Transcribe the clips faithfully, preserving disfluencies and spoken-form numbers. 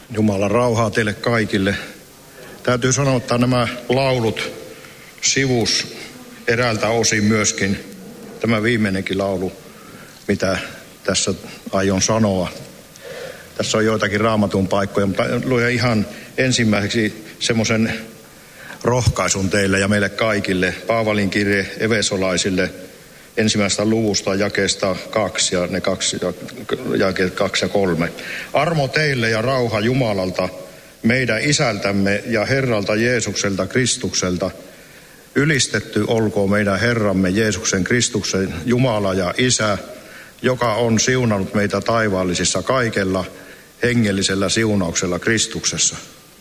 Jumalan rauhaa teille kaikille. Täytyy sanoa, että nämä laulut sivus eräältä osin myöskin tämä viimeinenkin laulu, mitä tässä aion sanoa. Tässä on joitakin Raamatun paikkoja, mutta luen ihan ensimmäiseksi semmoisen rohkaisun teille ja meille kaikille. Paavalin kirje Efesolaisille ensimmäisestä luvusta jakeesta kaksi ja ne kaksi, jakeet kaksi ja kolme. Armo teille ja rauha Jumalalta, meidän Isältämme ja Herralta Jeesukselta Kristukselta. Ylistetty olkoon meidän Herramme Jeesuksen Kristuksen Jumala ja Isä, joka on siunannut meitä taivaallisissa kaikella hengellisellä siunauksella Kristuksessa.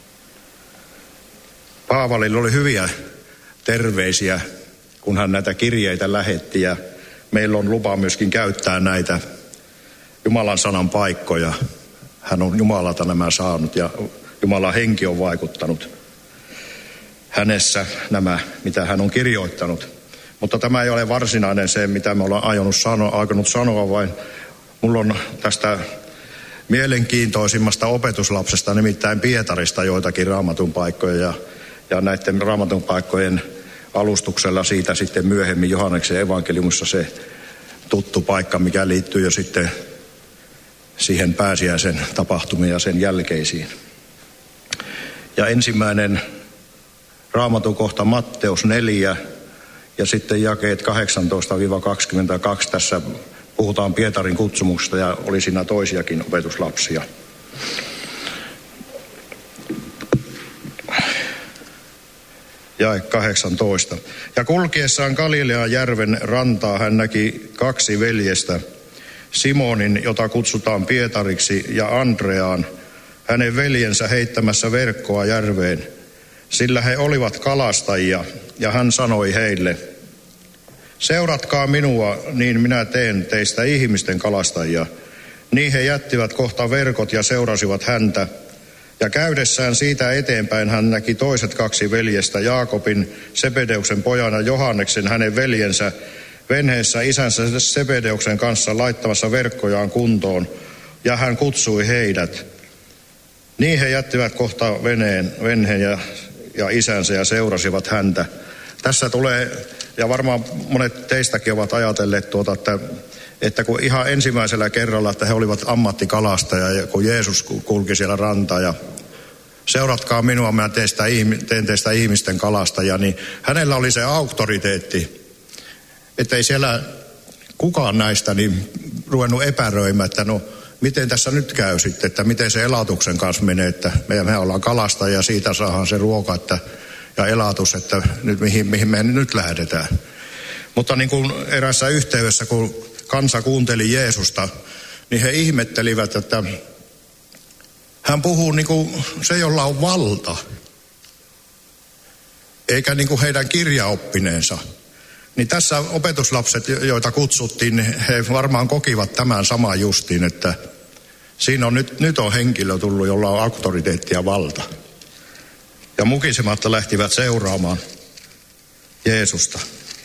Paavalilla oli hyviä terveisiä, kun hän näitä kirjeitä lähetti, ja meillä on lupa myöskin käyttää näitä Jumalan sanan paikkoja. Hän on Jumalalta nämä saanut ja Jumalan henki on vaikuttanut hänessä nämä, mitä hän on kirjoittanut. Mutta tämä ei ole varsinainen se, mitä me ollaan aionnut sanoa, aionnut sanoa, vaan mulla on tästä mielenkiintoisimmasta opetuslapsesta, nimittäin Pietarista, joitakin Raamatun paikkoja, ja, ja näiden Raamatun paikkojen alustuksella siitä sitten myöhemmin Johanneksen evankeliumissa se tuttu paikka, mikä liittyy jo sitten siihen pääsiäisen tapahtumiin ja sen jälkeisiin. Ja ensimmäinen Raamatun kohta Matteus neljä ja sitten jakeet kahdeksantoista kaksikymmentäkaksi. Tässä puhutaan Pietarin kutsumuksesta ja oli siinä toisiakin opetuslapsia. Jae kahdeksantoista. Ja kulkiessaan Galilean järven rantaa hän näki kaksi veljestä, Simonin, jota kutsutaan Pietariksi, ja Andreaan, hänen veljensä heittämässä verkkoa järveen, sillä he olivat kalastajia, ja hän sanoi heille, seuratkaa minua, niin minä teen teistä ihmisten kalastajia. Niin he jättivät kohta verkot ja seurasivat häntä. Ja käydessään siitä eteenpäin hän näki toiset kaksi veljestä, Jaakobin, Sebedeuksen pojan, ja Johanneksen, hänen veljensä, venheessä isänsä Sebedeuksen kanssa laittamassa verkkojaan kuntoon, ja hän kutsui heidät. Niin he jättivät kohta veneen, venheen ja, ja isänsä ja seurasivat häntä. Tässä tulee, ja varmaan monet teistäkin ovat ajatelleet tuota, että, että kun ihan ensimmäisellä kerralla, että he olivat ammattikalastajia, ja kun Jeesus kulki siellä rantaa ja seuratkaa minua, minä teistä, teen teistä ihmisten kalastajia, niin hänellä oli se auktoriteetti, että ei siellä kukaan näistä niin ruvennut epäröimään, että no miten tässä nyt käy sitten, että miten se elatuksen kanssa menee, että me, me ollaan kalastajia ja siitä saadaan se ruoka että, ja elatus, että nyt, mihin, mihin me nyt lähdetään. Mutta niin kuin erässä yhteydessä, kun kansa kuunteli Jeesusta, niin he ihmettelivät, että hän puhuu niin kuin se, jolla on valta, eikä niin kuin heidän kirjaoppineensa. Niin tässä opetuslapset, joita kutsuttiin, he varmaan kokivat tämän saman justiin, että siinä on nyt, nyt on henkilö tullut, jolla on auktoriteetti ja valta. Ja mukisematta lähtivät seuraamaan Jeesusta.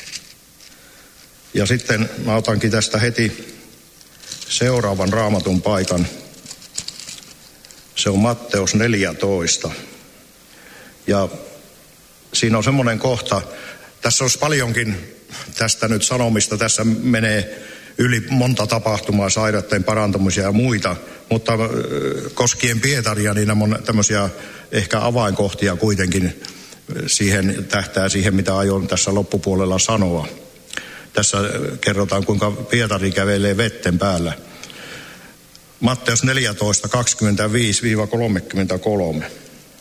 Ja sitten mä otankin tästä heti seuraavan Raamatun paikan. Se on Matteus neljätoista. Ja siinä on semmoinen kohta, tässä olisi paljonkin tästä nyt sanomista, tässä menee yli monta tapahtumaa, sairaiden parantumisia ja muita, mutta koskien Pietaria, niin on tämmöisiä ehkä avainkohtia kuitenkin siihen, tähtää siihen, mitä aion tässä loppupuolella sanoa. Tässä kerrotaan, kuinka Pietari kävelee vetten päällä. Matteus neljätoista, kaksikymmentäviisi kolmekymmentäkolme.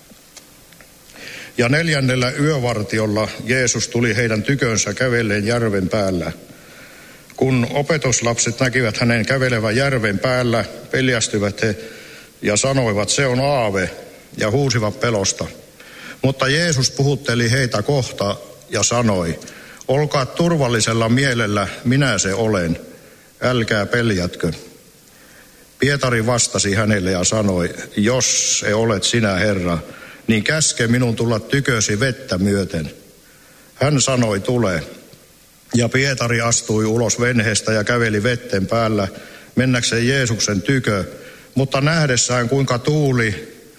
Ja neljännellä yövartiolla Jeesus tuli heidän tykönsä kävelleen järven päällä. Kun opetuslapset näkivät hänen kävelevän järven päällä, peljästyvät he ja sanoivat, se on aave, ja huusivat pelosta. Mutta Jeesus puhutteli heitä kohta ja sanoi, olkaa turvallisella mielellä, minä se olen, älkää peljätkö. Pietari vastasi hänelle ja sanoi, jos se olet sinä, Herra, niin käske minun tulla tykösi vettä myöten. Hän sanoi, tule. Ja Pietari astui ulos venheestä ja käveli vetten päällä mennäkseen Jeesuksen tykö, mutta nähdessään kuinka tuuli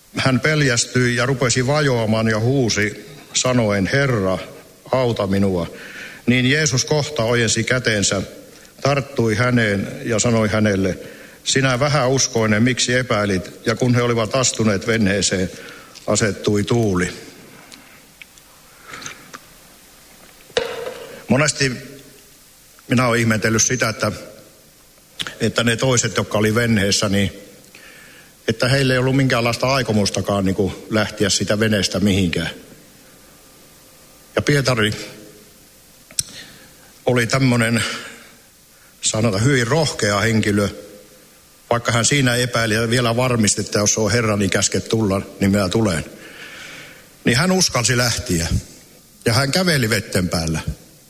hän peljästyi ja rupesi vajoamaan ja huusi sanoen, Herra, auta minua. Niin Jeesus kohta ojensi käteensä, tarttui häneen ja sanoi hänelle, sinä vähäuskoinen, miksi epäilit? Ja kun he olivat astuneet veneeseen, asettui tuuli. Monesti minä olen ihmetellyt sitä, että, että ne toiset, jotka oli veneessä, niin että heillä ei ollut minkäänlaista aikomustakaan niin kuin lähteä sitä veneestä mihinkään. Ja Pietari oli tämmöinen, sanotaan, hyvin rohkea henkilö, vaikka hän siinä epäili ja vielä varmisti, että jos on Herrani käsket tulla, niin minä tulen. Niin hän uskalsi lähteä ja hän käveli vetten päällä.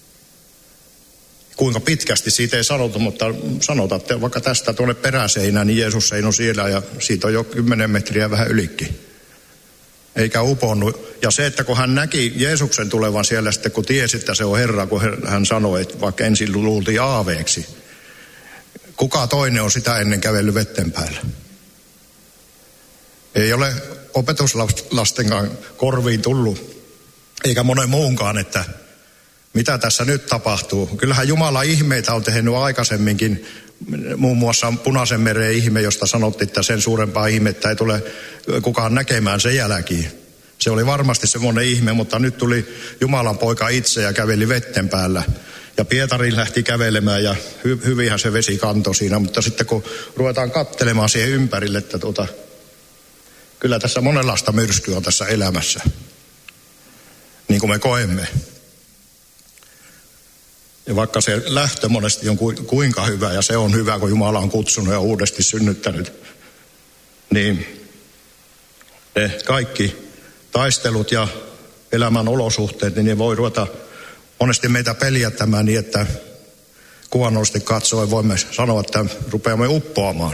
Kuinka pitkästi siitä ei sanota, mutta sanotaan, että vaikka tästä tuonne peräseinään, niin Jeesus seinoi siellä ja siitä on jo kymmenen metriä vähän ylikin. Eikä uponnut. Ja se, että kun hän näki Jeesuksen tulevan siellä sitten, kun tiesi, että se on Herra, kun hän sanoi, että vaikka ensin luultiin aaveeksi. Kuka toinen on sitä ennen kävellyt vetten päällä? Ei ole opetuslastenkaan korviin tullut, eikä monen muunkaan, että mitä tässä nyt tapahtuu. Kyllähän Jumala ihmeitä on tehnyt aikaisemminkin, muun muassa Punaisen meren ihme, josta sanottiin, että sen suurempaa ihmettä ei tule kukaan näkemään sen jälkeen. Se oli varmasti semmoinen ihme, mutta nyt tuli Jumalan poika itse ja käveli vetten päällä. Ja Pietari lähti kävelemään ja hy- hyvinhän se vesi kantoi siinä, mutta sitten kun ruvetaan katselemaan siihen ympärille, että tuota, kyllä tässä monenlaista myrskyä on tässä elämässä, niin kuin me koemme. Ja vaikka se lähtö monesti on kuinka hyvä, ja se on hyvä, kun Jumala on kutsunut ja uudesti synnyttänyt, niin ne kaikki taistelut ja elämän olosuhteet, niin ne voi ruveta monesti meitä peljättämään niin, että kuvannollisesti katsoen voimme sanoa, että rupeamme uppoamaan.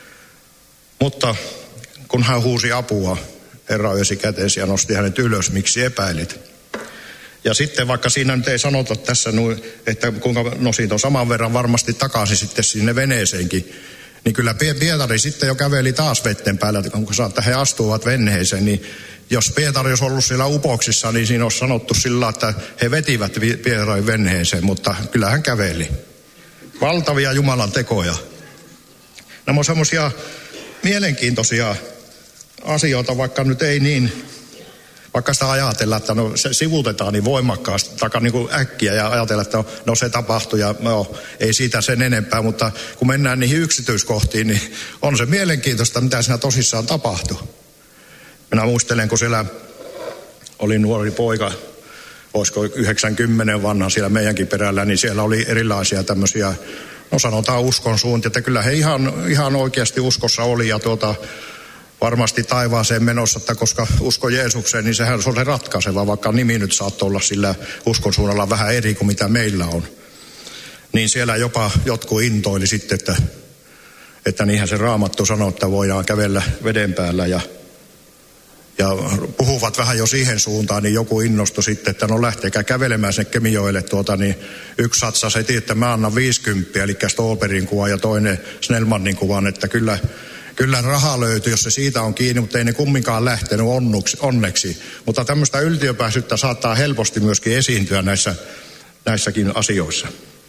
Mutta kun hän huusi apua, Herra ojensi käteensä ja nosti hänet ylös, miksi epäilit? Ja sitten vaikka siinä nyt ei sanota tässä, että kuinka no siitä on saman verran varmasti takaisin sitten sinne veneeseenkin, niin kyllä Pietari sitten jo käveli taas vetten päällä, kun sanotaan, että he astuvat veneeseen, niin jos Pietari olisi ollut siellä upoksissa, niin siinä olisi sanottu sillä, että he vetivät Pietarin veneeseen, mutta kyllä hän käveli. Valtavia Jumalan tekoja. Nämä on semmoisia mielenkiintoisia asioita, vaikka nyt ei niin, vaikka sitä ajatellaan, että no, se sivutetaan niin voimakkaasti, taka niin kuin äkkiä ja ajatellaan, että no, no se tapahtui ja no, ei siitä sen enempää, mutta kun mennään niihin yksityiskohtiin, niin on se mielenkiintoista, mitä siinä tosissaan tapahtui. Minä muistelen, kun siellä oli nuori poika, olisiko yhdeksänkymmentä vanha siellä meidänkin perällä, niin siellä oli erilaisia tämmöisiä, no sanotaan uskon suuntia, että kyllä he ihan, ihan oikeasti uskossa oli ja tuota, varmasti taivaaseen menossa, että koska usko Jeesukseen, niin sehän on se ratkaiseva, vaikka nimi nyt saattoi olla sillä uskon suunnalla vähän eri kuin mitä meillä on. Niin siellä jopa jotkut intoili sitten, että, että niinhän se Raamattu sanoo, että voidaan kävellä veden päällä ja Ja puhuvat vähän jo siihen suuntaan, niin joku innostui sitten, että no lähteekää kävelemään sinne Kemijoelle tuota, niin yksi satsasi heti, että mä annan viisikymppiä, eli Stolperin kuvan ja toinen Snellmannin kuvan, että kyllä, kyllä raha löytyy, jos se siitä on kiinni, mutta ei ne kumminkaan lähtenyt onnuksi, onneksi. Mutta tämmöistä yltiöpäisyyttä saattaa helposti myöskin esiintyä näissä, näissäkin asioissa.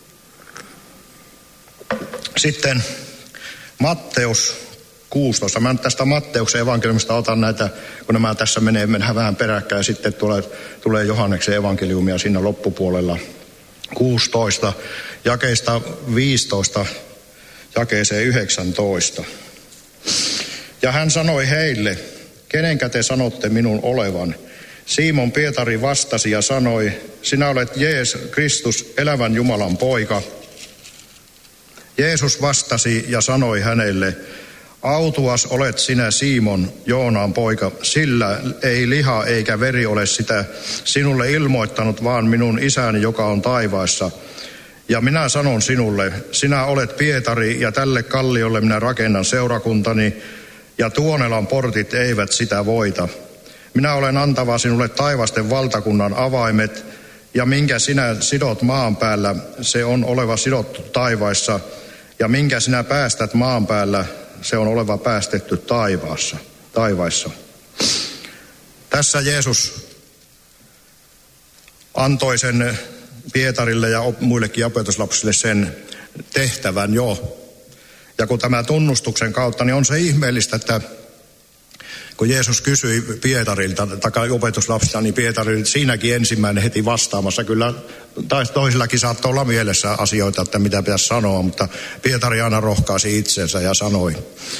Sitten Matteus kuusitoista. Mä nyt tästä Matteuksen evankeliumista otan näitä, kun nämä tässä menee, mennään vähän peräkkäin, ja sitten tulee, tulee Johanneksen evankeliumia siinä loppupuolella. kuusitoista, jakeista viisitoista, jakeeseen yhdeksäntoista. Ja hän sanoi heille, kenenkä te sanotte minun olevan? Simon Pietari vastasi ja sanoi, sinä olet Jeesus Kristus, elävän Jumalan poika. Jeesus vastasi ja sanoi hänelle, autuas olet sinä Simon, Joonaan poika, sillä ei liha eikä veri ole sitä sinulle ilmoittanut, vaan minun isäni, joka on taivaassa. Ja minä sanon sinulle, sinä olet Pietari ja tälle kalliolle minä rakennan seurakuntani ja Tuonelan portit eivät sitä voita. Minä olen antava sinulle taivasten valtakunnan avaimet ja minkä sinä sidot maan päällä, se on oleva sidottu taivaissa ja minkä sinä päästät maan päällä, se on oleva päästetty taivaassa, taivaissa. Tässä Jeesus antoi sen Pietarille ja muillekin opetuslapsille sen tehtävän jo. Ja kun tämä tunnustuksen kautta, niin on se ihmeellistä, että kun Jeesus kysyi Pietarilta, tai opetuslapsilta, niin Pietari siinäkin ensimmäinen heti vastaamassa. Kyllä toisillakin saattoi olla mielessä asioita, että mitä pitäisi sanoa, mutta Pietari aina rohkaisi itsensä ja sanoi,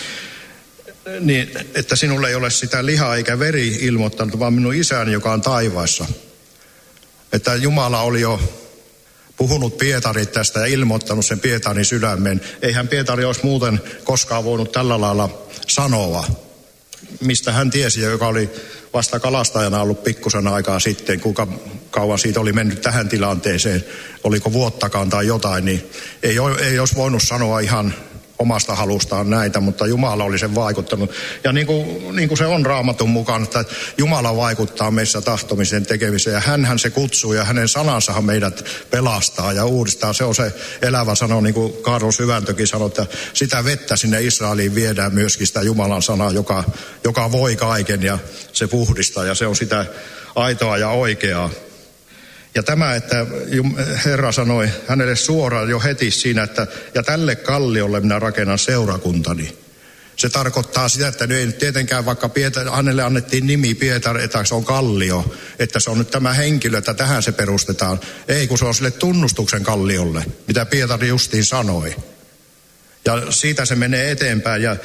niin, että sinulle ei ole sitä lihaa eikä veri ilmoittanut, vaan minun isäni, joka on taivaassa. Että Jumala oli jo puhunut Pietarit tästä ja ilmoittanut sen Pietarin sydämen. Eihän Pietari olisi muuten koskaan voinut tällä lailla sanoa, mistä hän tiesi, joka oli vasta kalastajana ollut pikkusen aikaa sitten, kuinka kauan siitä oli mennyt tähän tilanteeseen, oliko vuottakaan tai jotain, niin ei, ei olisi voinut sanoa ihan omasta halustaan näitä, mutta Jumala oli sen vaikuttanut. Ja niin kuin, niin kuin se on Raamatun mukaan, että Jumala vaikuttaa meissä tahtomisen tekemiseen ja hänhän se kutsuu ja hänen sanansahan meidät pelastaa ja uudistaa. Se on se elävä sano, niin kuin Kaarlo Syväntökin sanoi, että sitä vettä sinne Israeliin viedään myöskin sitä Jumalan sanaa, joka, joka voi kaiken ja se puhdistaa ja se on sitä aitoa ja oikeaa. Ja tämä, että Herra sanoi hänelle suoraan jo heti siinä, että ja tälle kalliolle minä rakennan seurakuntani. Se tarkoittaa sitä, että ei nyt tietenkään vaikka Pietari, hänelle annettiin nimi Pietari, että se on kallio, että se on nyt tämä henkilö, että tähän se perustetaan. Ei, kun se on sille tunnustuksen kalliolle, mitä Pietari justiin sanoi. Ja siitä se menee eteenpäin ja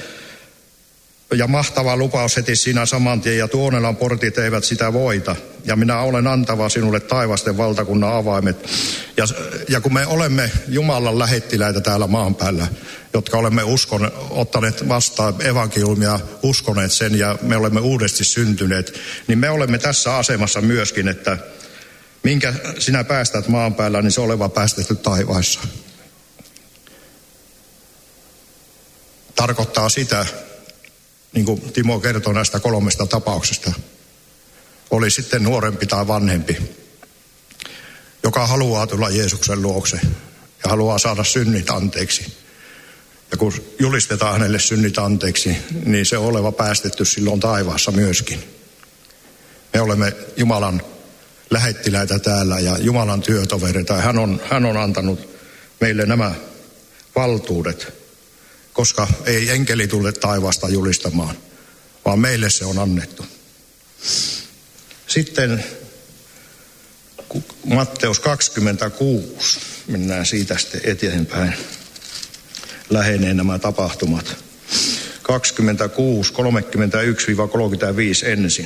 Ja mahtava lupaus heti siinä saman tien, ja Tuonelan portit eivät sitä voita. Ja minä olen antava sinulle taivasten valtakunnan avaimet. Ja, ja kun me olemme Jumalan lähettiläitä täällä maan päällä, jotka olemme uskon, ottaneet vastaan evankeliumia, uskoneet sen ja me olemme uudesti syntyneet, niin me olemme tässä asemassa myöskin, että minkä sinä päästät maan päällä, niin se oleva päästetty taivaissa. Tarkoittaa sitä, niin kuin Timo kertoi näistä kolmesta tapauksesta, oli sitten nuorempi tai vanhempi, joka haluaa tulla Jeesuksen luokse ja haluaa saada synnit anteeksi. Ja kun julistetaan hänelle synnit anteeksi, niin se on oleva päästetty silloin taivaassa myöskin. Me olemme Jumalan lähettiläitä täällä ja Jumalan työtovereita. Hän on, hän on antanut meille nämä valtuudet. Koska ei enkeli tule taivaasta julistamaan, vaan meille se on annettu. Sitten Matteus kaksikymmentäkuusi, mennään siitä sitten eteenpäin, lähenee nämä tapahtumat. kaksikymmentäkuusi, kolmekymmentäyksi kolmekymmentäviisi ensin.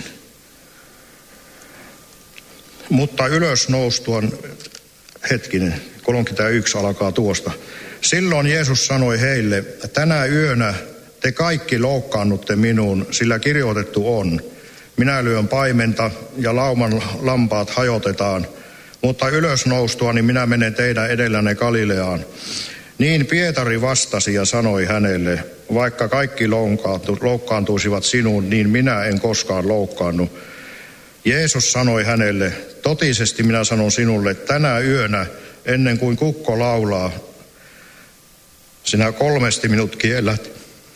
Mutta ylös noustuaan, hetkinen, kolmekymmentäyksi alkaa tuosta. Silloin Jeesus sanoi heille, tänä yönä te kaikki loukkaannutte minuun, sillä kirjoitettu on. Minä lyön paimenta ja lauman lampaat hajotetaan, mutta ylös noustua, niin minä menen teidän edellänne Galileaan. Niin Pietari vastasi ja sanoi hänelle, vaikka kaikki loukkaantuisivat sinuun, niin minä en koskaan loukkaannu. Jeesus sanoi hänelle, totisesti minä sanon sinulle, tänä yönä ennen kuin kukko laulaa, sinä kolmesti minut kiellät.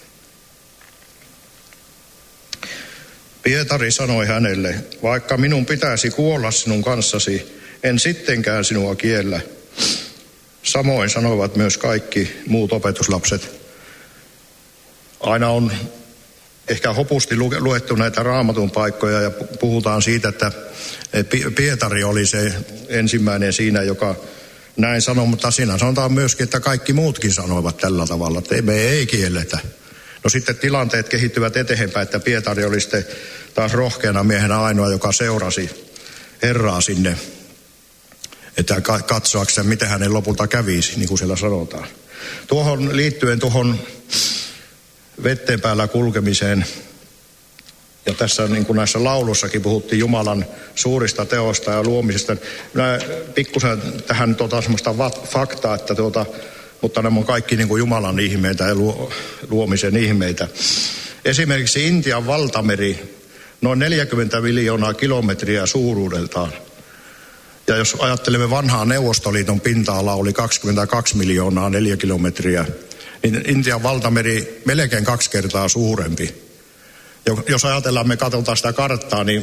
Pietari sanoi hänelle, vaikka minun pitäisi kuolla sinun kanssasi, en sittenkään sinua kiellä. Samoin sanoivat myös kaikki muut opetuslapset. Aina on ehkä hopusti luettu näitä Raamatun paikkoja ja puhutaan siitä, että Pietari oli se ensimmäinen siinä, joka näin sanoi, mutta siinä sanotaan myöskin, että kaikki muutkin sanoivat tällä tavalla, että me ei kielletä. No sitten tilanteet kehittyvät eteenpäin, että Pietari oli sitten taas rohkeana miehenä ainoa, joka seurasi Herraa sinne, että katsoakseen, miten hänen lopulta kävisi, niin kuin siellä sanotaan. Tuohon liittyen tuohon vetteen päällä kulkemiseen, ja tässä niin kuin näissä laulussakin puhuttiin Jumalan suurista teosta ja luomisesta. Minä pikkusen tähän tuota semmoista faktaa, että tuota, mutta nämä on kaikki niin kuin Jumalan ihmeitä ja luo, luomisen ihmeitä. Esimerkiksi Intian valtameri, noin neljäkymmentä miljoonaa kilometriä suuruudeltaan. Ja jos ajattelemme vanhaa Neuvostoliiton pinta-alaa, oli kaksikymmentäkaksi miljoonaa neliökilometriä, niin Intian valtameri melkein kaksi kertaa suurempi. Jos ajatellaan, me katsotaan sitä karttaa, niin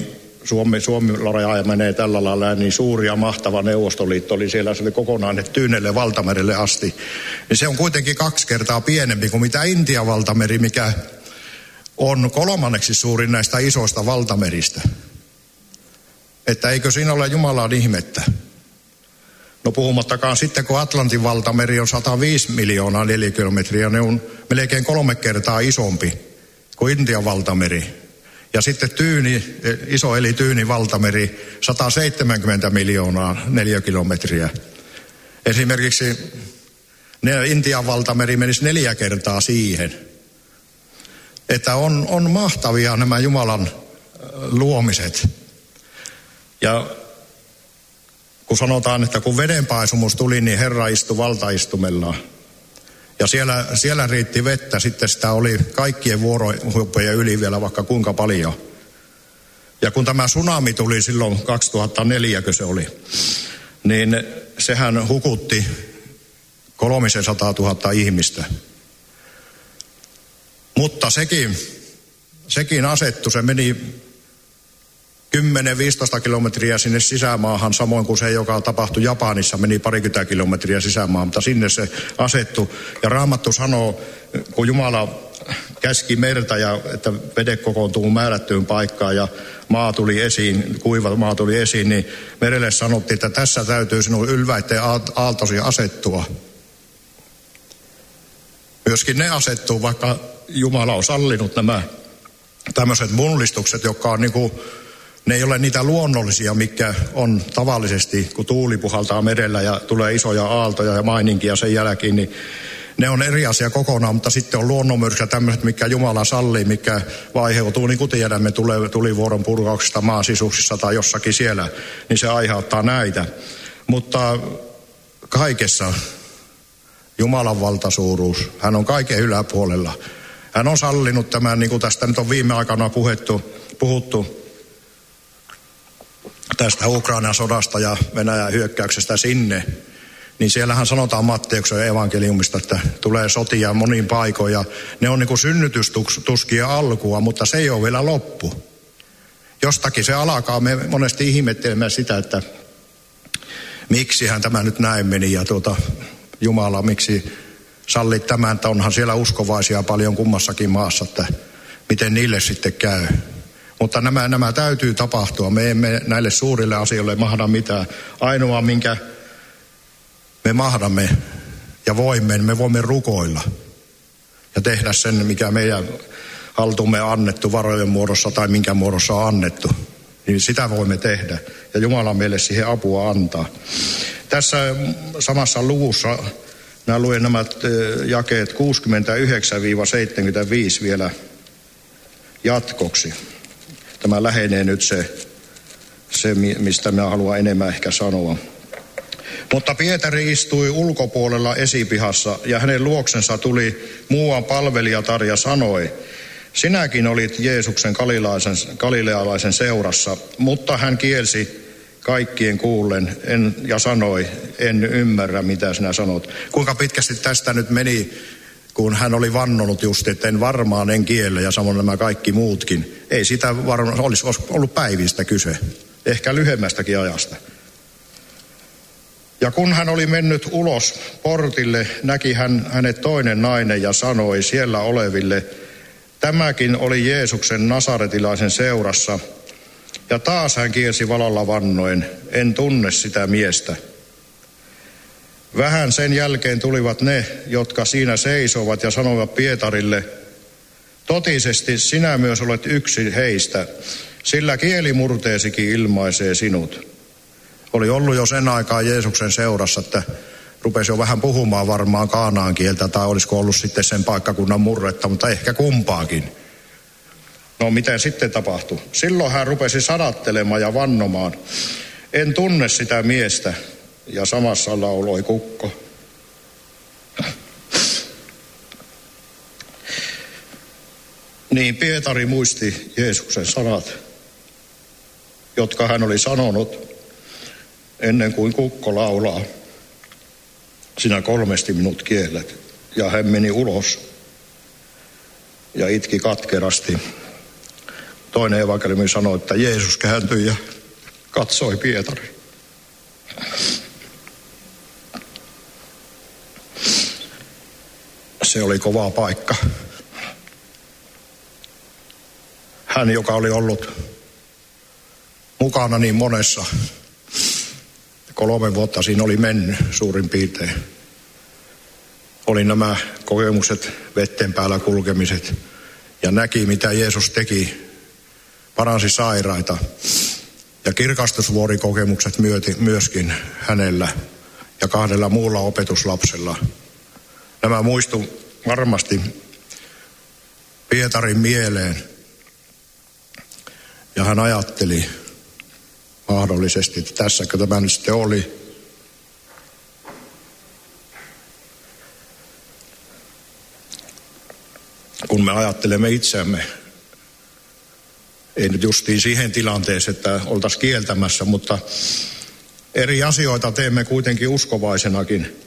Suomi, Suomi raja menee tällä lailla, niin suuri ja mahtava Neuvostoliitto oli siellä, se oli kokonainen Tyynelle valtamerelle asti. Niin se on kuitenkin kaksi kertaa pienempi kuin mitä Intian valtameri, mikä on kolmanneksi suurin näistä isoista valtameristä. Että eikö siinä ole Jumalan ihmettä? No puhumattakaan sitten, kun Atlantin valtameri on sata viisi miljoonaa neliökilometriä, ne on melkein kolme kertaa isompi kuin Intian valtameri. Ja sitten Tyyni, iso eli Tyyni valtameri, sata seitsemänkymmentä miljoonaa neliökilometriä. Esimerkiksi Intian valtameri menisi neljä kertaa siihen. Että on, on mahtavia nämä Jumalan luomiset. Ja kun sanotaan, että kun vedenpaisumus tuli, niin Herra istui valtaistumellaan. Ja siellä, siellä riitti vettä, sitten sitä oli kaikkien vuorohuippujen yli vielä vaikka kuinka paljon. Ja kun tämä tsunami tuli silloin kaksituhattaneljä, kun se oli, niin sehän hukutti kolmesataatuhatta ihmistä. Mutta sekin, sekin asettu, se meni kymmenen viisitoista kilometriä sinne sisämaahan, samoin kuin se, joka tapahtui Japanissa, meni parikymmentä kilometriä sisämaahan, mutta sinne se asettu. Ja Raamattu sanoo, kun Jumala käski merta, ja että vedet kokoontuu määrättyyn paikkaan ja maa tuli esiin, kuiva maa tuli esiin, niin merelle sanottiin, että tässä täytyy sinun ylväitteen aaltosi asettua. Myöskin ne asettuu, vaikka Jumala on sallinut nämä tämmöiset mullistukset, jotka on niin kuin, ne ei ole niitä luonnollisia, mikä on tavallisesti, kun tuuli puhaltaa merellä ja tulee isoja aaltoja ja maininkia sen jälkeen, niin ne on eri asia kokonaan, mutta sitten on luonnonmyrskyjä tämmöiset, mikä Jumala sallii, mikä vaiheutuu, niin kuin tiedämme, tulee tulivuoron purkauksesta maan sisuksissa tai jossakin siellä, niin se aiheuttaa näitä. Mutta kaikessa Jumalan valtasuuruus, hän on kaiken yläpuolella. Hän on sallinut tämän, niin kuin tästä nyt on viime aikana puhuttu, puhuttu tästä Ukrainan sodasta ja Venäjän hyökkäyksestä sinne, niin siellähän sanotaan Matteuksen evankeliumista, että tulee sotia monin paikoin ja ne on niin kuin synnytystuskien alkua, mutta se ei ole vielä loppu. Jostakin se alkaa, me monesti ihmettelemme sitä, että miksihän tämä nyt näin meni ja tuota, Jumala, miksi sallit tämän, että onhan siellä uskovaisia paljon kummassakin maassa, että miten niille sitten käy. Mutta nämä, nämä täytyy tapahtua. Me emme näille suurille asioille mahda mitään. Ainoa, minkä me mahdamme ja voimme, me voimme rukoilla ja tehdä sen, mikä meidän haltuumme on annettu varojen muodossa tai minkä muodossa on annettu. Niin sitä voimme tehdä ja Jumala meille siihen apua antaa. Tässä samassa luvussa minä luen nämä jakeet kuusikymmentäyhdeksän seitsemänkymmentäviisi vielä jatkoksi. Tämä lähenee nyt se, se, mistä minä haluan enemmän ehkä sanoa. Mutta Pietari istui ulkopuolella esipihassa ja hänen luoksensa tuli muuan palvelijatar ja sanoi, sinäkin olit Jeesuksen galilealaisen seurassa, mutta hän kielsi kaikkien kuullen en, ja sanoi, en ymmärrä mitä sinä sanot. Kuinka pitkästi tästä nyt meni, kun hän oli vannonut just, että en varmaan en kiellä ja samoin nämä kaikki muutkin. Ei sitä varmaan olisi ollut päivistä kyse, ehkä lyhyemmästäkin ajasta. Ja kun hän oli mennyt ulos portille, näki hän hänet toinen nainen ja sanoi siellä oleville, tämäkin oli Jeesuksen nasaretilaisen seurassa. Ja taas hän kielsi valolla vannoen, en tunne sitä miestä. Vähän sen jälkeen tulivat ne, jotka siinä seisovat ja sanoivat Pietarille, totisesti sinä myös olet yksi heistä, sillä kielimurteesikin ilmaisee sinut. Oli ollut jo sen aikaa Jeesuksen seurassa, että rupesi jo vähän puhumaan varmaan kaanaan kieltä tai olisiko ollut sitten sen paikkakunnan murretta, mutta ehkä kumpaakin. No miten sitten tapahtui? Silloin hän rupesi sadattelemaan ja vannomaan. En tunne sitä miestä. Ja samassa lauloi kukko. Niin Pietari muisti Jeesuksen sanat, jotka hän oli sanonut ennen kuin kukko laulaa. Sinä kolmesti minut kiellät. Ja hän meni ulos ja itki katkerasti. toinen evankeliumi sanoo, että Jeesus kääntyi ja katsoi Pietari. Se oli kova paikka. Hän, joka oli ollut mukana niin monessa, kolme vuotta siinä oli mennyt suurin piirtein. Oli nämä kokemukset, vetten päällä kulkemiset ja näki, mitä Jeesus teki, paransi sairaita. Ja kirkastusvuorikokemukset myöti myöskin hänellä ja kahdella muulla opetuslapsella. Nämä muistu varmasti Pietarin mieleen. Ja hän ajatteli mahdollisesti, että tässäkö tämä nyt sitten oli. Kun me ajattelemme itseämme, ei nyt justiin siihen tilanteeseen, että oltaisiin kieltämässä, mutta eri asioita teemme kuitenkin uskovaisenakin,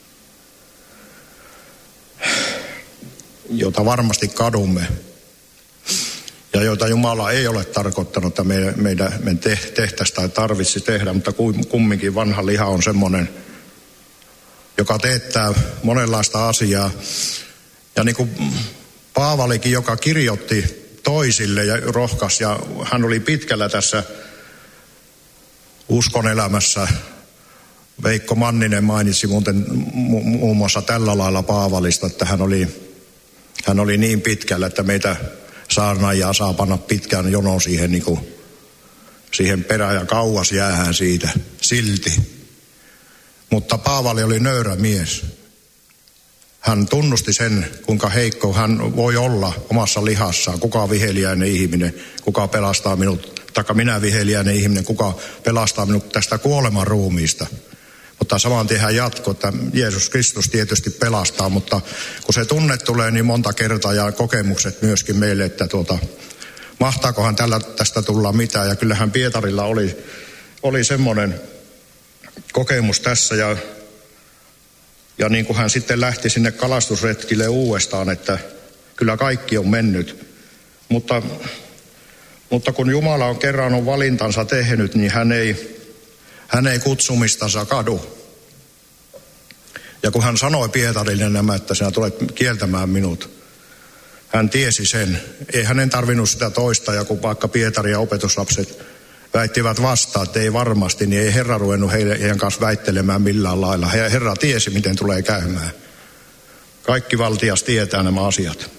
jota varmasti kadumme ja joita Jumala ei ole tarkoittanut, että meidän, meidän, meidän tehtäisiin tai tarvitsisi tehdä, mutta kumminkin vanha liha on semmoinen, joka teettää monenlaista asiaa. Ja niin kuin Paavalikin, joka kirjoitti toisille ja rohkas, ja hän oli pitkällä tässä uskon elämässä. Veikko Manninen mainitsi muuten mu- muun muassa tällä lailla Paavalista, että hän oli, hän oli niin pitkällä, että meitä saarnaajaa saa panna pitkään jonon siihen, niin kuin, siihen perään ja kauas jäähän siitä silti. Mutta Paavali oli nöyrä mies. Hän tunnusti sen, kuinka heikko hän voi olla omassa lihassaan. Kuka viheliäinen ihminen, kuka pelastaa minut, taikka minä viheliäinen ihminen, kuka pelastaa minut tästä kuoleman ruumiista. Mutta saman tien hän jatkoi, että Jeesus Kristus tietysti pelastaa, mutta kun se tunne tulee niin monta kertaa ja kokemukset myöskin meille, että tuota, mahtaakohan tällä tästä tulla mitään. Ja kyllähän Pietarilla oli, oli semmoinen kokemus tässä ja Ja niin kuin hän sitten lähti sinne kalastusretkille uudestaan, että kyllä kaikki on mennyt. Mutta, mutta kun Jumala on kerran on valintansa tehnyt, niin hän ei, hän ei kutsumistansa kadu. Ja kun hän sanoi Pietarille nämä, että sinä tulet kieltämään minut, hän tiesi sen. Ei hänen tarvinnut sitä toista, ja kun vaikka Pietari ja opetuslapset väittivät vastaan, että ei varmasti, niin ei Herra ruvennut heidän kanssa väittelemään millään lailla. Herra tiesi, miten tulee käymään. Kaikki valtias tietää nämä asiat.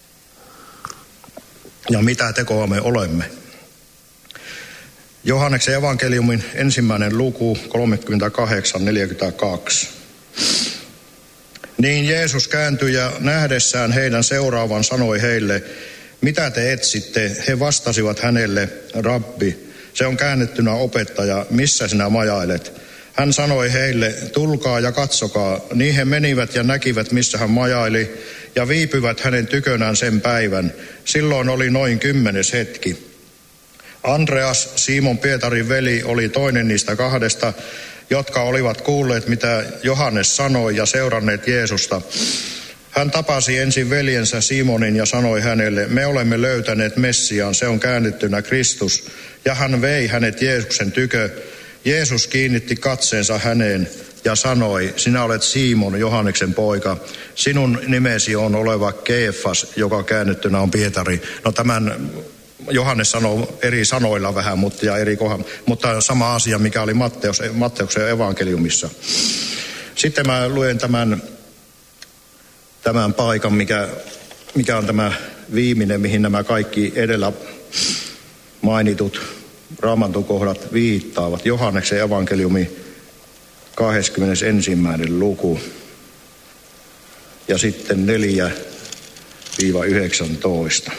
Ja mitä tekoa me olemme. Johanneksen evankeliumin ensimmäinen luku kolmekymmentäkahdeksan neljäkymmentäkaksi. Niin Jeesus kääntyi ja nähdessään heidän seuraavan sanoi heille, mitä te etsitte? He vastasivat hänelle, Rabbi. Se on käännettynä opettaja, missä sinä majailet? Hän sanoi heille, tulkaa ja katsokaa. Niin he menivät ja näkivät, missä hän majaili, ja viipyvät hänen tykönään sen päivän. Silloin oli noin kymmenes hetki. Andreas, Simon Pietarin veli, oli toinen niistä kahdesta, jotka olivat kuulleet, mitä Johannes sanoi ja seuranneet Jeesusta. Hän tapasi ensin veljensä Simonin ja sanoi hänelle, me olemme löytäneet Messiaan, se on käännettynä Kristus. Ja hän vei hänet Jeesuksen tykö. Jeesus kiinnitti katseensa häneen ja sanoi, sinä olet Simon, Johanneksen poika. Sinun nimesi on oleva Keefas, joka käännettynä on Pietari. No tämän Johannes sanoo eri sanoilla vähän, mutta, ja eri kohan, mutta sama asia, mikä oli Matteus, Matteuksen evankeliumissa. Sitten mä luen tämän, tämän paikan, mikä, mikä on tämä viimeinen, mihin nämä kaikki edellä mainitut Raamatun kohdat viittaavat. Johanneksen evankeliumi kahdeskymmenesensimmäinen luku ja sitten neljä yhdeksäntoista.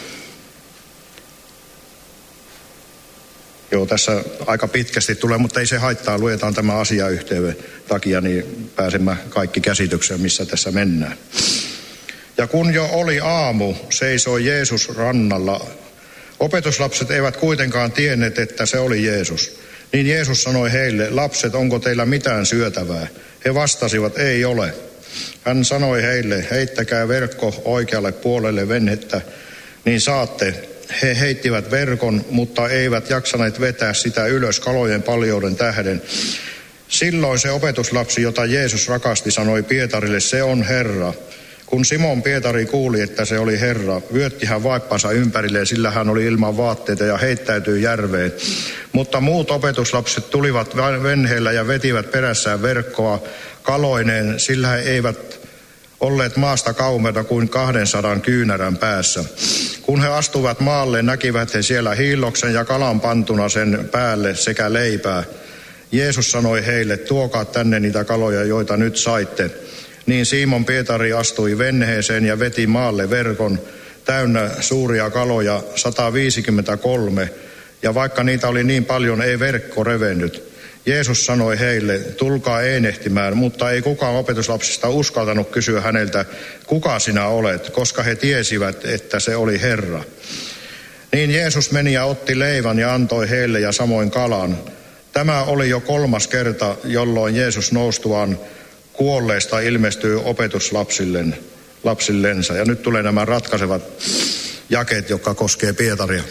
Joo, tässä aika pitkästi tulee, mutta ei se haittaa. Luetaan tämä asiayhteyden takia, niin pääsemme kaikki käsitykseen, missä tässä mennään. Ja kun jo oli aamu, seisoi Jeesus rannalla. Opetuslapset eivät kuitenkaan tienneet, että se oli Jeesus. Niin Jeesus sanoi heille, lapset, onko teillä mitään syötävää? He vastasivat, ei ole. Hän sanoi heille, heittäkää verkko oikealle puolelle venettä, niin saatte. He heittivät verkon, mutta eivät jaksaneet vetää sitä ylös kalojen paljouden tähden. Silloin se opetuslapsi, jota Jeesus rakasti, sanoi Pietarille, se on Herra. Kun Simon Pietari kuuli, että se oli Herra, vyötti hän vaippansa ympärilleen, sillä hän oli ilman vaatteita ja heittäytyi järveen. Mutta muut opetuslapset tulivat venheellä ja vetivät perässään verkkoa kaloineen, sillä he eivät olleet maasta kaumeita kuin kahdensadan kyynärän päässä. Kun he astuivat maalle, näkivät he siellä hiilloksen ja kalan pantuna sen päälle sekä leipää. Jeesus sanoi heille, tuokaa tänne niitä kaloja, joita nyt saitte. Niin Simon Pietari astui venheeseen ja veti maalle verkon täynnä suuria kaloja, sata viisikymmentäkolme, ja vaikka niitä oli niin paljon, ei verkko revennyt. Jeesus sanoi heille, tulkaa einehtimään, mutta ei kukaan opetuslapsista uskaltanut kysyä häneltä, kuka sinä olet, koska he tiesivät, että se oli Herra. Niin Jeesus meni ja otti leivän ja antoi heille ja samoin kalan. Tämä oli jo kolmas kerta, jolloin Jeesus noustuaan kuolleista ilmestyy opetuslapsilleen, lapsillensa. Ja nyt tulee nämä ratkaisevat jakeet, jotka koskee Pietaria.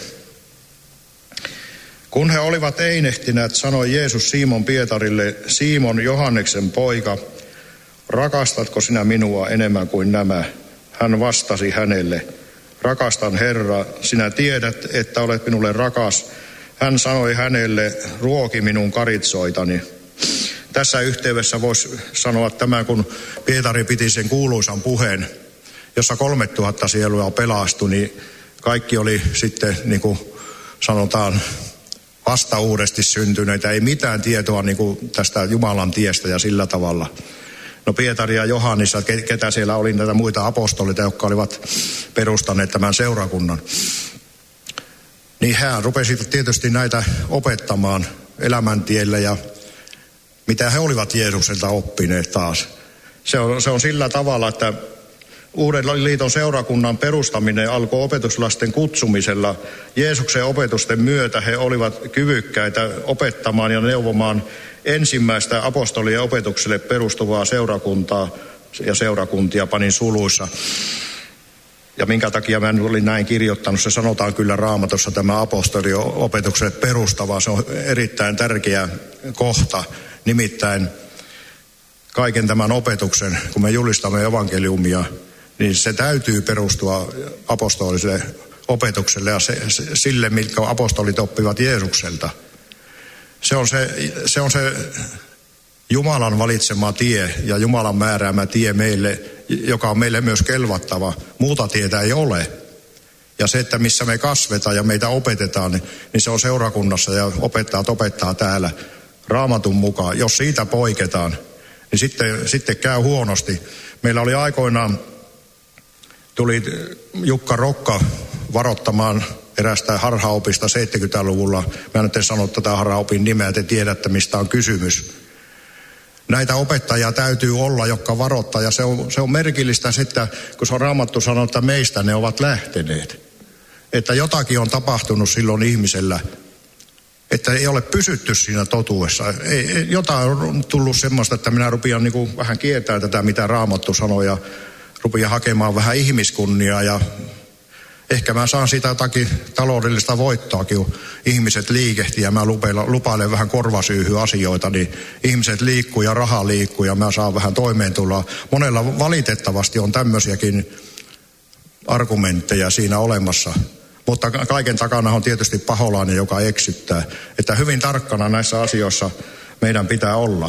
Kun he olivat einehtineet, sanoi Jeesus Simon Pietarille, Simon Johanneksen poika, rakastatko sinä minua enemmän kuin nämä? Hän vastasi hänelle, rakastan Herra, sinä tiedät, että olet minulle rakas. Hän sanoi hänelle, ruoki minun karitsoitani. Tässä yhteydessä voisi sanoa tämä, kun Pietari piti sen kuuluisan puheen, jossa kolme tuhatta sielua pelastui, niin kaikki oli sitten, niin kuin sanotaan, vasta uudesti syntyneitä. Ei mitään tietoa niin kuin tästä Jumalan tiestä ja sillä tavalla. No Pietari ja Johannissa, ketä siellä oli näitä muita apostolita, jotka olivat perustaneet tämän seurakunnan. Niin hän rupesi tietysti näitä opettamaan elämäntiellä ja mitä he olivat Jeesukselta oppineet taas. Se on, se on sillä tavalla, että Uuden liiton seurakunnan perustaminen alkoi opetuslasten kutsumisella. Jeesuksen opetusten myötä he olivat kyvykkäitä opettamaan ja neuvomaan ensimmäistä apostolien opetukselle perustuvaa seurakuntaa ja seurakuntia panin suluissa. Ja minkä takia mä olin näin kirjoittanut, se sanotaan kyllä Raamatussa tämä apostolien opetukselle perustava. Se on erittäin tärkeä kohta, nimittäin kaiken tämän opetuksen, kun me julistamme evankeliumia, niin se täytyy perustua apostoliselle opetukselle ja se, se, sille, mitkä apostolit oppivat Jeesukselta. Se on se, se on se Jumalan valitsema tie ja Jumalan määräämä tie meille, joka on meille myös kelvattava. Muuta tietä ei ole. Ja se, että missä me kasvetaan ja meitä opetetaan, niin, niin se on seurakunnassa ja opettajat opettaa täällä Raamatun mukaan. Jos siitä poiketaan, niin sitten, sitten käy huonosti. Meillä oli aikoinaan, tuli Jukka Rokka varoittamaan erästä harhaopista seitsemänkymmentäluvulla. Mä nyt en sano tätä harhaopin nimeä, te tiedätte mistä on kysymys. Näitä opettajia täytyy olla, jotka varoittaa, ja se on, se on merkillistä sitten, kun se on Raamattu sanoo, että meistä ne ovat lähteneet. Että jotakin on tapahtunut silloin ihmisellä, että ei ole pysytty siinä totuudessa. Ei, ei, jotain on tullut semmoista, että minä rupean niin kuin vähän kiertämään tätä, mitä Raamattu sanoo, ja rupean hakemaan vähän ihmiskunnia, ja ehkä mä saan siitä jotakin taloudellista voittoakin, kun ihmiset liikehtii, ja mä lupailen vähän korvasyyhy asioita, niin ihmiset liikkuu ja raha liikkuu, ja mä saan vähän toimeentuloa. Monella valitettavasti on tämmöisiäkin argumentteja siinä olemassa. Mutta kaiken takana on tietysti paholainen, joka eksyttää. Että hyvin tarkkana näissä asioissa meidän pitää olla.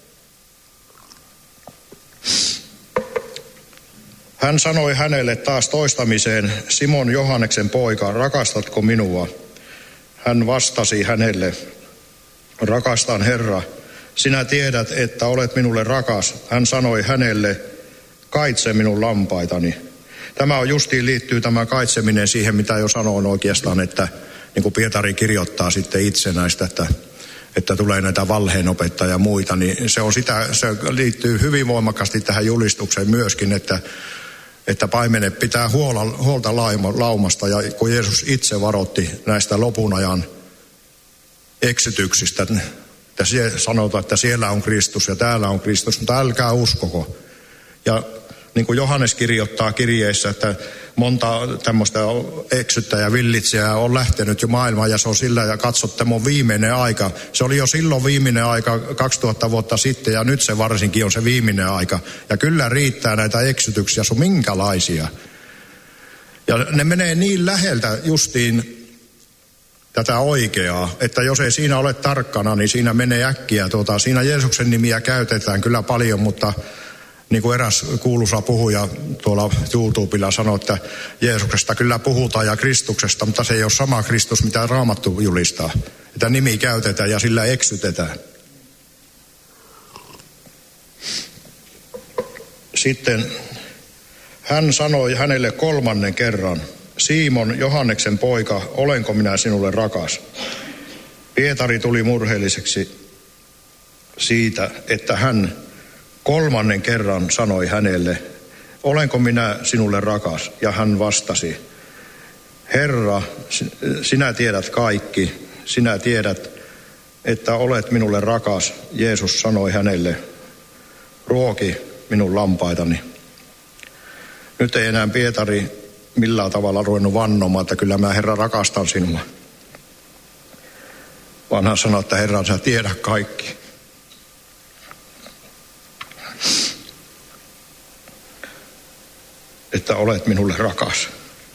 Hän sanoi hänelle taas toistamiseen, Simon Johanneksen poika, rakastatko minua? Hän vastasi hänelle, rakastan Herra, sinä tiedät, että olet minulle rakas. Hän sanoi hänelle, kaitse minun lampaitani. Tämä on justiin liittyy tämä kaitseminen siihen, mitä jo sanoin oikeastaan, että niin kuin Pietari kirjoittaa sitten itse näistä, että, että tulee näitä valheenopettajia ja muita, niin se, on sitä, se liittyy hyvin voimakkaasti tähän julistukseen myöskin, että, että paimenet pitää huolta, huolta laumasta, ja kun Jeesus itse varoitti näistä lopun ajan eksytyksistä, että sanotaan, että siellä on Kristus ja täällä on Kristus, mutta älkää uskoko. Ja niin kuin Johannes kirjoittaa kirjeessä, että monta tämmöistä eksyttäjää, villitsijää on lähtenyt jo maailmaan ja se on sillä ja katsotte mun viimeinen aika. Se oli jo silloin viimeinen aika kaksituhatta vuotta sitten ja nyt se varsinkin on se viimeinen aika. Ja kyllä riittää näitä eksytyksiä, sun minkälaisia. Ja ne menee niin läheltä justiin tätä oikeaa, että jos ei siinä ole tarkkana, niin siinä menee äkkiä. Tuota, siinä Jeesuksen nimiä käytetään kyllä paljon, mutta niin kuin eräs kuuluisa puhuja tuolla YouTubella sanoi, että Jeesuksesta kyllä puhutaan ja Kristuksesta, mutta se ei ole sama Kristus, mitä Raamattu julistaa. Että nimi käytetään ja sillä eksytetään. Sitten hän sanoi hänelle kolmannen kerran, Simon, Johanneksen poika, olenko minä sinulle rakas? Pietari tuli murheelliseksi siitä, että hän kolmannen kerran sanoi hänelle, olenko minä sinulle rakas? Ja hän vastasi, Herra, sinä tiedät kaikki, sinä tiedät, että olet minulle rakas. Jeesus sanoi hänelle, ruoki minun lampaitani. Nyt ei enää Pietari millään tavalla ruvennut vannomaan, että kyllä mä Herra rakastan sinua. Vaan hän sanoi, että Herra, sä tiedät kaikki. Että olet minulle rakas.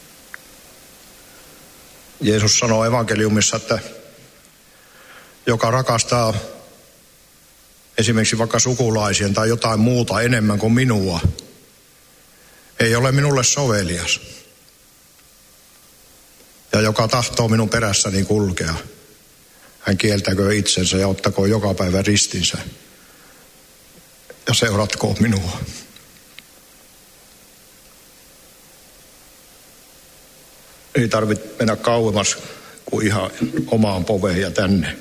Jeesus sanoo evankeliumissa, että joka rakastaa esimerkiksi vaikka sukulaisien tai jotain muuta enemmän kuin minua, ei ole minulle sovelias. Ja joka tahtoo minun perässäni kulkea, hän kieltäkö itsensä ja ottakoon joka päivä ristinsä ja seuratkoon minua. Ei tarvitse mennä kauemmas kuin ihan omaan poveen ja tänne.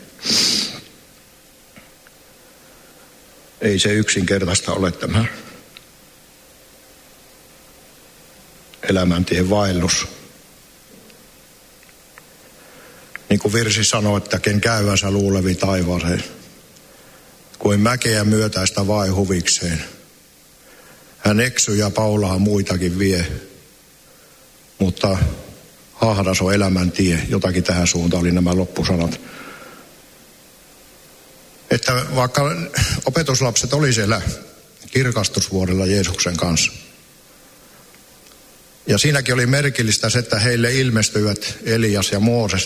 Ei se yksinkertaista ole tämä elämäntien vaellus. Niin kuin virsi sanoo, että ken käyvänsä luulevi taivaaseen, kuin mäkeä myötäistä vain huvikseen. Hän eksyy ja Paulahan muitakin vie, mutta hahdas on elämän tie. Jotakin tähän suuntaan oli nämä loppusanat. Että vaikka opetuslapset oli siellä kirkastusvuorella Jeesuksen kanssa. Ja siinäkin oli merkillistä se, että heille ilmestyivät Elias ja Mooses